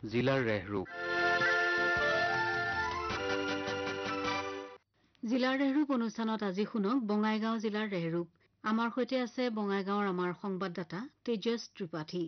জিলাৰ ৰেহৰূপ। জিলাৰ ৰেহৰূপ অনুষ্ঠানত আজি শুনক বঙাইগাঁও জিলাৰ ৰেহৰূপ। আমাৰ সৈতে আছে বঙাইগাঁৱৰ আমাৰ সংবাদদাতা তেজস ত্ৰিপাঠী।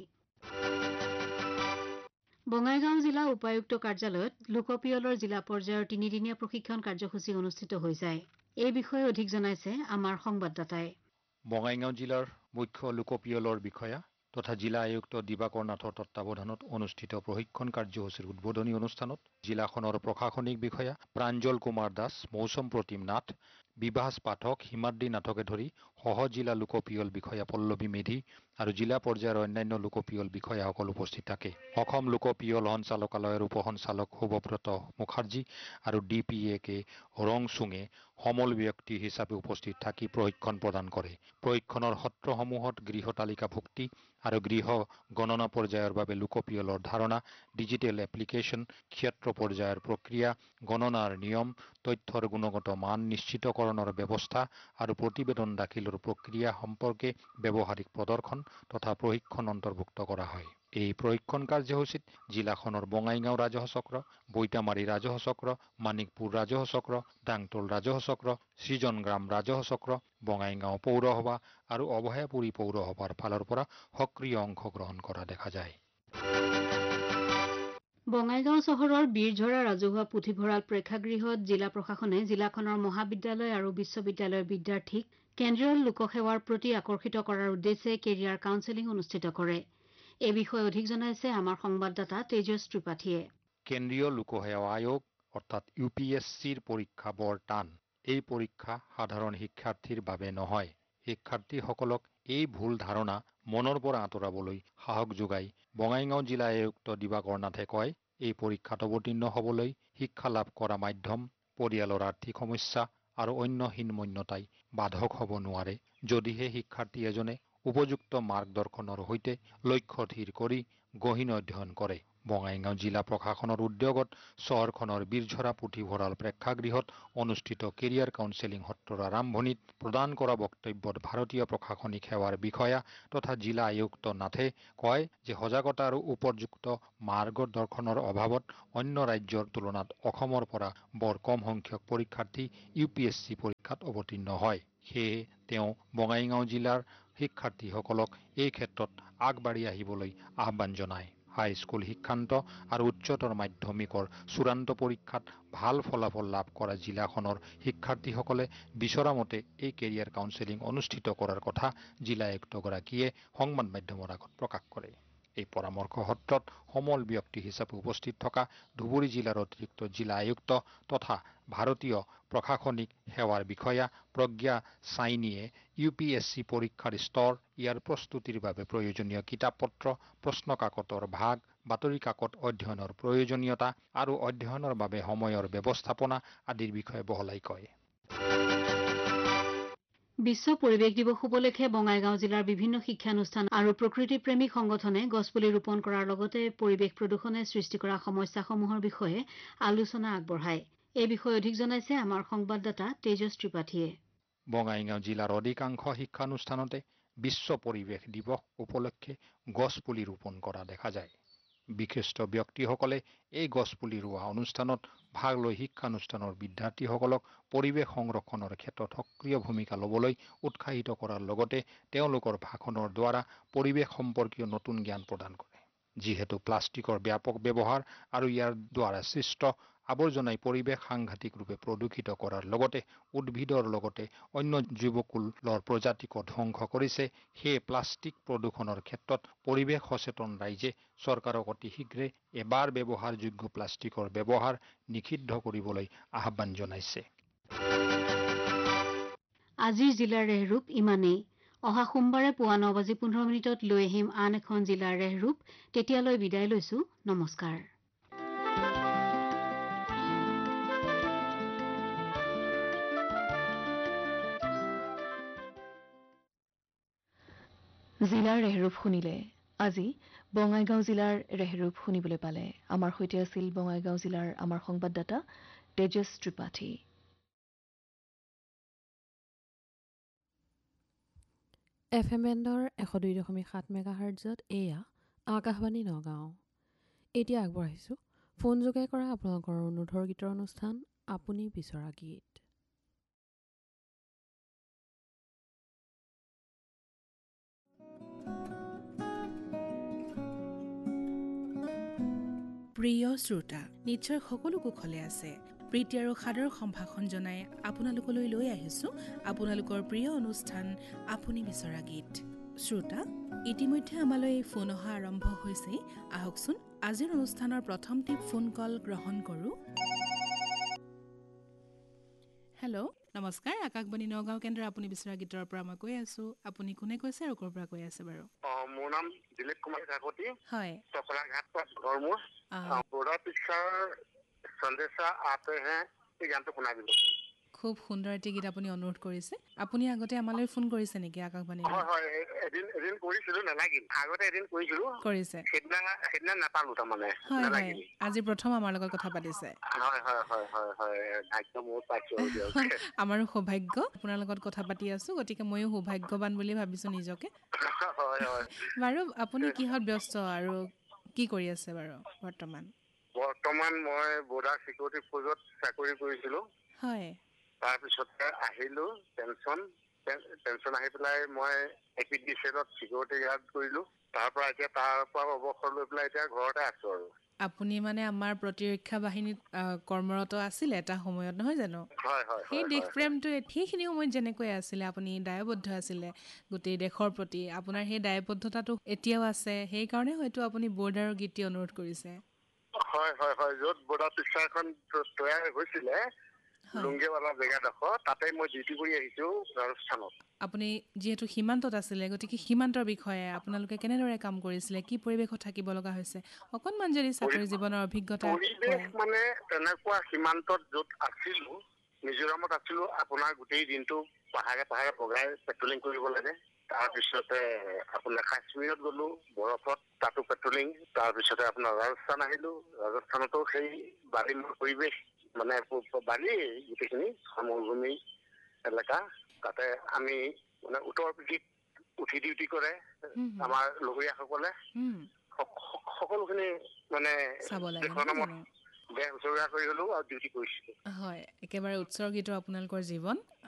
বঙাইগাঁও জিলা উপায়ুক্ত কাৰ্যালয়ত লোকপিয়লৰ জিলা পৰ্যায়ৰ 3দিনীয়া প্ৰশিক্ষণ কাৰ্যসূচী অনুষ্ঠিত হৈ যায়। এই বিষয়ে অধিক জনাইছে আমাৰ সংবাদদাতাই। বঙাইগাঁও জিলাৰ মুখ্য লোকপিয়লৰ বিষয়া তথা জিলা আয়ুক্ত দিবাকৰ নাথৰ তত্বাৱধানত অনুষ্ঠিত প্ৰশিক্ষণ কাৰ্যসূচীৰ উদ্বোধনী অনুষ্ঠানত জিলাখনৰ প্ৰশাসনিক বিষয়া প্ৰাঞ্জল কুমাৰ দাস, মৌচম প্ৰতিম নাথ, বিভাস পাঠক, হিমাদ্ৰী নাথকে ধৰি সহ জিলা লোকপিয়ল বিষয়া পল্লৱী মেধি আৰু জিলা পৰ্যায়ৰ অন্যান্য লোকপিয়ল বিষয়াসকল উপস্থিত থাকে। অসম লোকপিয়ল সঞ্চালকালয়ৰ উপসঞ্চালক শুভব্ৰত মুখাৰ্জী আৰু DPA ৰংচুঙে সমল ব্যক্তি হিচাপে উপস্থিত থাকি প্ৰশিক্ষণ প্ৰদান কৰে। প্ৰশিক্ষণৰ সত্ৰসমূহত গৃহ তালিকাভুক্তি আৰু গৃহ গণনা পৰ্যায়ৰ বাবে লোকপিয়লৰ ধাৰণা, ডিজিটেল এপ্লিকেশ্যন, ক্ষেত্ৰ পৰ্যায়ৰ প্ৰক্ৰিয়া, গণনাৰ নিয়ম, তথ্যৰ গুণগত মান নিশ্চিতকৰণৰ ব্যৱস্থা আৰু প্ৰতিবেদন দাখিলৰ প্ৰক্ৰিয়া সম্পৰ্কে ব্যৱহাৰিক প্ৰদৰ্শন তথা প্ৰশিক্ষণ অন্তৰ্ভুক্ত কৰা হয়। এই প্ৰশিক্ষণ কাৰ্যসূচীত জিলাখনৰ বঙাইগাঁও ৰাজহ চক্ৰ, বৈতামাৰী ৰাজহ চক্ৰ, মানিকপুৰ ৰাজহ চক্ৰ, ডাংতল ৰাজহ চক্ৰ, সৃজনগ্ৰাম ৰাজহ চক্ৰ, বঙাইগাঁও পৌৰসভা আৰু অভয়াপুৰী পৌৰসভাৰ ফালৰ পৰা সক্ৰিয় অংশগ্ৰহণ কৰা দেখা যায়। বঙাইগাঁও চহৰৰ বীৰঝৰা ৰাজহুৱা পুথিভঁৰাল প্ৰেক্ষাগৃহত জিলা প্ৰশাসনে জিলাখনৰ মহাবিদ্যালয় আৰু বিশ্ববিদ্যালয়ৰ বিদ্যাৰ্থীক কেন্দ্ৰীয় লোকসেৱাৰ প্ৰতি আকৰ্ষিত কৰাৰ উদ্দেশ্যে কেৰিয়াৰ কাউন্সেলিং অনুষ্ঠিত কৰে। এই বিষয়ে অধিক জনাইছে আমাৰ সংবাদদাতা তেজস ত্ৰিপাঠীয়ে। কেন্দ্ৰীয় লোকসেৱা আয়োগ অৰ্থাৎ UPSCৰ পৰীক্ষা বৰ টান। এই পৰীক্ষা সাধাৰণ শিক্ষাৰ্থীৰ বাবে নহয়। শিক্ষাৰ্থীসকলক এই ভুল ধাৰণা মনৰ পৰা আঁতৰাবলৈ সাহস যোগাই বঙাইগাঁও জিলা আয়ুক্ত দিবাকৰ নাথে কয়, এই পৰীক্ষাত অৱতীৰ্ণ হ'বলৈ শিক্ষা লাভ কৰা মাধ্যম, পৰিয়ালৰ আৰ্থিক সমস্যা আৰু অন্য হীনমন্যতাই বাধক হ'ব নোৱাৰে। যদিহে শিক্ষাৰ্থী এজনে উপযুক্ত মাৰ্গদৰ্শনৰ সৈতে লক্ষ্য থিৰ কৰি গহীন অধ্যয়ন কৰে। বঙাইগাঁও জিলা প্ৰশাসনৰ উদ্যোগত চহৰখনৰ বীৰঝৰা পুথিভঁৰাল প্ৰেক্ষাগৃহত অনুষ্ঠিত কেৰিয়াৰ কাউন্সেলিং সত্ৰৰ আৰম্ভণিত প্ৰদান কৰা বক্তব্যত ভাৰতীয় প্ৰশাসনিক সেৱাৰ বিষয়া তথা জিলা আয়ুক্ত নাথে কয় যে সজাগতা আৰু উপযুক্ত মাৰ্গদৰ্শনৰ অভাৱত অন্য ৰাজ্যৰ তুলনাত অসমৰ পৰা বৰ কম সংখ্যক পৰীক্ষাৰ্থী UPSC পৰীক্ষাত অৱতীৰ্ণ হয়। সেয়ে তেওঁ বঙাইগাঁও জিলাৰ শিক্ষাৰ্থীসকলক এই ক্ষেত্ৰত আগবাঢ়ি আহিবলৈ আহ্বান জনায়। হাইস্কুল শিক্ষান্ত আৰু উচ্চতৰ মাধ্যমিকৰ চূড়ান্ত পৰীক্ষাত ভাল ফলাফল লাভ কৰা জিলাখনৰ শিক্ষাৰ্থীসকলে বিচৰা মতে এই কেৰিয়াৰ কাউন্সেলিং অনুষ্ঠিত কৰাৰ কথা জিলা আয়ুক্তগৰাকীয়ে সংবাদ মাধ্যমৰ আগত প্ৰকাশ কৰে। এই পৰামৰ্শ সত্ৰত সমল ব্যক্তি হিচাপে উপস্থিত থকা ধুবুৰী জিলাৰ অতিৰিক্ত জিলা আয়ুক্ত তথা ভাৰতীয় প্ৰশাসনিক সেৱাৰ বিষয়া প্ৰজ্ঞা চাইনিয়ে UPSC পৰীক্ষাৰ স্তৰ, ইয়াৰ প্ৰস্তুতিৰ বাবে প্ৰয়োজনীয় কিতাপ পত্ৰ, প্ৰশ্ন কাকতৰ ভাগ, বাতৰি কাকত অধ্যয়নৰ প্ৰয়োজনীয়তা আৰু অধ্যয়নৰ বাবে সময়ৰ ব্যৱস্থাপনা আদিৰ বিষয়ে বহলাই কয়। বিশ্ব পৰিৱেশ দিৱস উপলক্ষে বঙাইগাঁও জিলাৰ বিভিন্ন শিক্ষানুষ্ঠান আৰু প্ৰকৃতিপ্ৰেমী সংগঠনে গছপুলি ৰোপণ কৰাৰ লগতে পৰিৱেশ প্ৰদূষণে সৃষ্টি কৰা সমস্যাসমূহৰ বিষয়ে আলোচনা আগবঢ়ায়। এই বিষয়ে অধিক জনাইছে আমাৰ সংবাদদাতা তেজস ত্ৰিপাঠীয়ে। বঙাইগাঁও জিলাৰ অধিকাংশ শিক্ষানুষ্ঠানতে বিশ্ব পৰিৱেশ দিৱস উপলক্ষে গছপুলি ৰোপণ কৰা দেখা যায়। বিশিষ্ট ব্যক্তিসকলে এই গছপুলি ৰোৱা অনুষ্ঠানত ভাগ লৈ শিক্ষানুষ্ঠানৰ বিদ্যাৰ্থীসকলক পৰিৱেশ সংৰক্ষণৰ ক্ষেত্ৰত সক্ৰিয় ভূমিকা ল'বলৈ উৎসাহিত কৰাৰ লগতে তেওঁলোকৰ ভাষণৰ দ্বাৰা পৰিৱেশ সম্পৰ্কীয় নতুন জ্ঞান প্ৰদান কৰে। যিহেতু প্লাষ্টিকৰ ব্যাপক ব্যৱহাৰ আৰু ইয়াৰ দ্বাৰা সৃষ্ট আৱৰ্জনাই পৰিৱেশ সাংঘাতিক ৰূপে প্ৰদূষিত কৰাৰ লগতে উদ্ভিদৰ লগতে অন্য জীৱকুলৰ প্ৰজাতিক ধ্বংস কৰিছে, সেয়ে প্লাষ্টিক প্ৰদূষণৰ ক্ষেত্ৰত পৰিৱেশ সচেতন ৰাইজে চৰকাৰক অতি শীঘ্ৰে এবাৰ ব্যৱহাৰযোগ্য প্লাষ্টিকৰ ব্যৱহাৰ নিষিদ্ধ কৰিবলৈ আহ্বান জনাইছে। আজিৰ জিলাৰ ৰেহৰূপ ইমানেই। অহা সোমবাৰে পুৱা 9:15 লৈ আহিম আন এখন জিলাৰ ৰেহৰূপ। তেতিয়ালৈ বিদায় লৈছো। নমস্কাৰ। জিলাৰ ৰেহৰূপ শুনিলে। আজি বঙাইগাঁও জিলাৰ ৰেহৰূপ শুনিবলৈ পালে। আমাৰ সৈতে আছিল বঙাইগাঁও জিলাৰ আমাৰ সংবাদদাতা তেজস ত্ৰিপাঠী। FM বেণ্ডৰ 102.7 মেগাহাৰ্টজত এয়া আকাশবাণী নগাঁও। এতিয়া আগবঢ়াইছোঁ ফোনযোগে কৰা আপোনালোকৰ অনুৰোধৰ গীতৰ অনুষ্ঠান আপুনি বিচৰা গীত। প্ৰিয় শ্ৰোতা, নিশ্চয় সকলো কুশলে আছে। প্ৰীতি আৰু সাদৰ সম্ভাষণ জনাই আপোনালোকলৈ লৈ আহিছোঁ আপোনালোকৰ প্ৰিয় অনুষ্ঠান আপুনি বিচৰা গীত। শ্ৰোতা, ইতিমধ্যে আমালৈ ফোন অহা আৰম্ভ হৈছেই। আহকচোন আজিৰ অনুষ্ঠানৰ প্ৰথমটি ফোন কল গ্ৰহণ কৰোঁ। হেল্ল', নমস্কাৰ। আকাশবাণী নগাঁও কেন্দ্ৰ আপুনি বিচৰা গীতৰ পৰা মই কৈ আছোঁ। আপুনি কোনে কৈছে আৰু ক'ৰ পৰা কৈ আছে বাৰু? মোৰ নাম দিলীপ কুমাৰ কাকতি। হয়। টকলাঘাট ঘৰ মোৰ। বৰ্ডাৰ পিক্সাৰ সন্দেশা আতে হে এই গানটো শুনাই দিব। খুব সুন্দৰ এটি গীত আপুনি অনুৰোধ কৰিছে। আপুনি আগতে আমালৈ ফোন কৰিছে নেকি আকাশবাণী? হয়, এদিন কৰিছিলো, নালাগিল। আগতে এদিন কৰিছিলো, কৰিছে। সেইদিনা নাপালো তাৰমানে, নালাগিল। আজি প্ৰথম আমাৰ লগত কথা পাতিছে। হয়, ভাগ্য মোৰ পাইছো। আমাৰো সৌভাগ্য আপোনাৰ লগত কথা পাতি আছো, গতিকে ময়ো সৌভাগ্যৱান বুলি ভাবিছো নিজকে। হয়। বাৰু আপুনি কিহত ব্যস্ত আৰু কি কৰি আছে বাৰু বৰ্তমান? বৰ্তমান মই বৰ্ডাৰ চিকিউৰিটি ফ'ৰ্চত চাকৰি কৰিছিলো। হয়। তাৰপিছতে আহিলো পেঞ্চন আহি পেলাই মই APDCL-ত চিকিউৰিটি গাৰ্ড কৰিলো। তাৰ পৰা অৱসৰ লৈ পেলাই এতিয়া ঘৰতে আছো আৰু। আপুনি মানে আমাৰ প্ৰতিৰক্ষা বাহিনীত কৰ্মৰত আছিলে এটা সময়ত, নহয় জানো? হয়। সেই দেশপ্ৰেমটো সেইখিনি সময়ত যেনেকৈ আছিলে, আপুনি দায়বদ্ধ আছিলে গোটেই দেশৰ প্ৰতি, আপোনাৰ সেই দায়বদ্ধতাটো এতিয়াও আছে। সেইকাৰণে হয়তো আপুনি বৰ্ডাৰৰ গীতটি অনুৰোধ কৰিছে। হয়। য'ত বৰ্ডাৰ পিক্সাৰখন তৈয়াৰ হৈছিলে লুংগেৱালা জেগাডোখৰ, তাতে মই ডিউটি কৰি আহিছো ৰাজস্থানত। আপুনি যিহেতু সীমান্তত আছিলে, গতিকে সীমান্তৰ বিষয়ে আপোনালোকে কেনেদৰে কাম কৰিছিলে, কি পৰিৱেশত থাকিব লগা হৈছে, অকণমান যদি চাকৰি জীৱনৰ অভিজ্ঞতা। পৰিৱেশ মানে তেনেকুৱা সীমান্তত য'ত আছিলো, মিজোৰামত আছিলো, আপোনাৰ গোটেই দিনটো পাহাৰে বগাই পেট্ৰলিং কৰিব লাগে। তাৰপিছতে আপোনাৰ কাশ্মীৰত গলো, বৰফত, তাতো পেট্ৰলিং। তাৰপিছতে আপোনাৰ ৰাজস্থান আহিলো, ৰাজস্থানতো সেই বালিময় পৰিৱেশ, মানে বালি গোটেইখিনি সমভূমি এলেকা। তাতে আমি মানে উত্তৰ পিঠিত উঠি ডিউটি কৰে আমাৰ লগৰীয়াসকলে। সকলোখিনি মানে চাব লাগে, দেশৰ নামত দেশ উচৰ্গা কৰি হলেও আৰু ডিউটি কৰিছিলো। হয়, একেবাৰে উৎসৰ্গিত আপোনালোকৰ জীৱন।